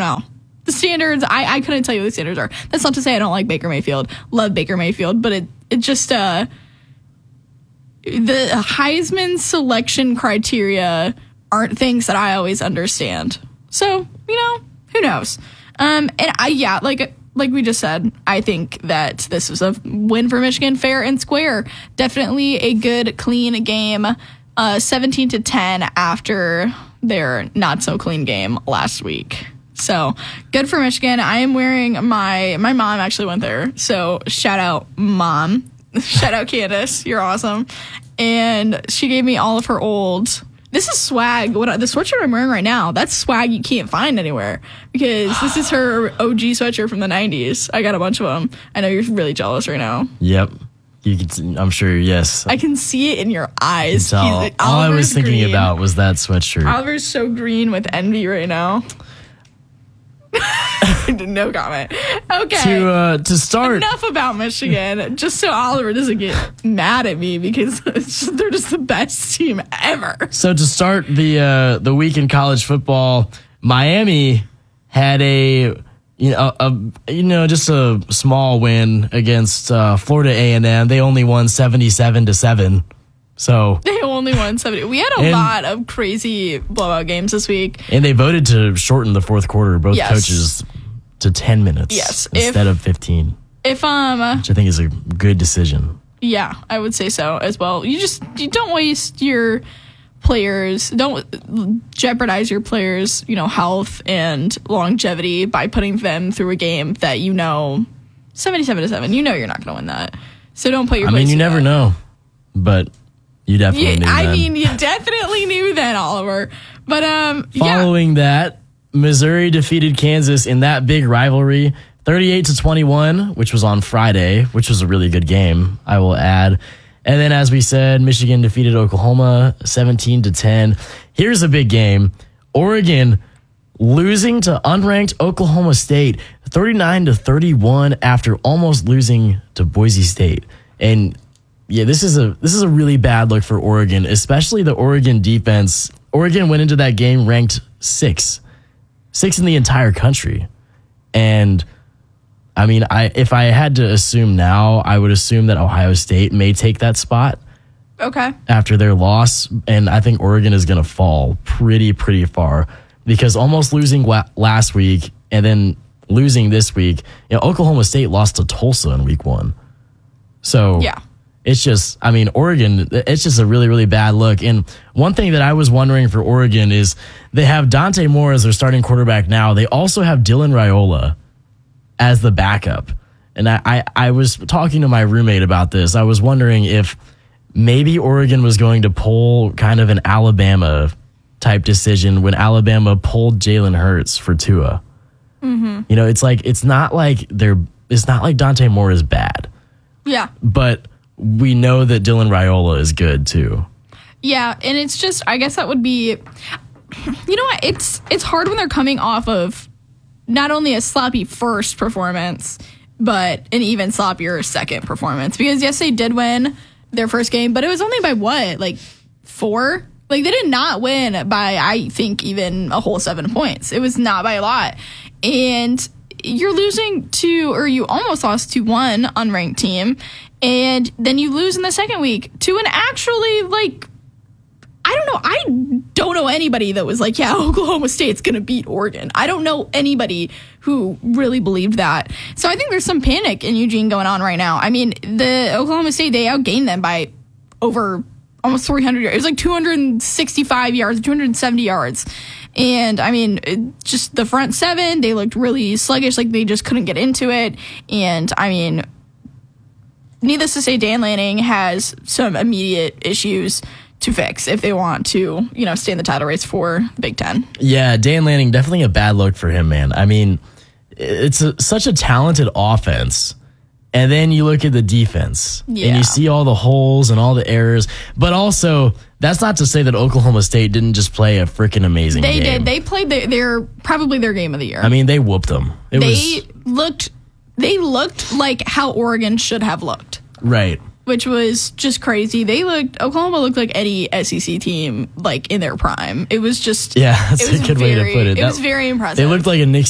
know. The standards, I couldn't tell you what the standards are. That's not to say I don't like Baker Mayfield. Love Baker Mayfield, but it just the Heisman selection criteria aren't things that I always understand. So, who knows? Like we just said, I think that this was a win for Michigan, fair and square. Definitely a good, clean game. 17-10 after their not so clean game last week. So good for Michigan. I am wearing my mom actually went there. So shout out mom. Shout out Candace. You're awesome. And she gave me all of her old. This is swag. The sweatshirt I'm wearing right now, that's swag you can't find anywhere because this is her OG sweatshirt from the 90s. I got a bunch of them. I know you're really jealous right now. Yep. I'm sure, yes. I can see it in your eyes. All I was thinking about was that sweatshirt. Oliver's so green with envy right now. No comment. Okay. To start. Enough about Michigan. Just so Oliver doesn't get mad at me because they're just the best team ever. So to start the week in college football, Miami had just a small win against Florida A&M. They only won 77-7. So they only won 70. We had a lot of crazy blowout games this week. And they voted to shorten the fourth quarter, both coaches, to 10 minutes instead of 15. Which I think is a good decision. Yeah, I would say so as well. You don't waste your players, don't jeopardize your players, health and longevity by putting them through a game that 77-7. You're not going to win that. So don't put your players you never know. But you definitely knew that. You definitely knew that, Oliver. But following that, Missouri defeated Kansas in that big rivalry, 38-21, which was on Friday, which was a really good game, I will add. And then, as we said, Michigan defeated Oklahoma 17-10. Here's a big game: Oregon losing to unranked Oklahoma State 39-31 after almost losing to Boise State. And yeah, this is a really bad look for Oregon, especially the Oregon defense. Oregon went into that game ranked sixth in the entire country. And I mean, if I had to assume now, I would assume that Ohio State may take that spot. Okay. After their loss, and I think Oregon is going to fall pretty far because almost losing last week and then losing this week, Oklahoma State lost to Tulsa in week 1. So yeah. It's just, Oregon, it's just a really, really bad look. And one thing that I was wondering for Oregon is they have Dante Moore as their starting quarterback now. They also have Dylan Raiola as the backup. And I was talking to my roommate about this. I was wondering if maybe Oregon was going to pull kind of an Alabama type decision when Alabama pulled Jalen Hurts for Tua. Mm-hmm. It's not like Dante Moore is bad. Yeah. But we know that Dylan Raiola is good too. Yeah, and it's just, I guess that would be, you know what? It's hard when they're coming off of not only a sloppy first performance, but an even sloppier second performance. Because yes, they did win their first game, but it was only by what? Like 4? Like they did not win by, I think, even a whole 7 points. It was not by a lot. And you're losing to, or you almost lost to one unranked team. And then you lose in the second week to an actually, I don't know anybody that was like, yeah, Oklahoma State's going to beat Oregon. I don't know anybody who really believed that. So I think there's some panic in Eugene going on right now. I mean, the Oklahoma State, they outgained them by over almost 300 yards. It was like 265 yards, 270 yards. And, just the front seven, they looked really sluggish, like they just couldn't get into it. And, needless to say, Dan Lanning has some immediate issues to fix if they want to, stay in the title race for the Big Ten. Yeah, Dan Lanning, definitely a bad look for him, man. It's such a talented offense. And then you look at the defense and you see all the holes and all the errors. But also, that's not to say that Oklahoma State didn't just play a freaking amazing game. They did. They played probably their game of the year. They whooped them. They looked like how Oregon should have looked. Right. Which was just crazy. Oklahoma looked like any SEC team, in their prime. It was just... Yeah, that's a good way to put it. It was very impressive. They looked like a Nick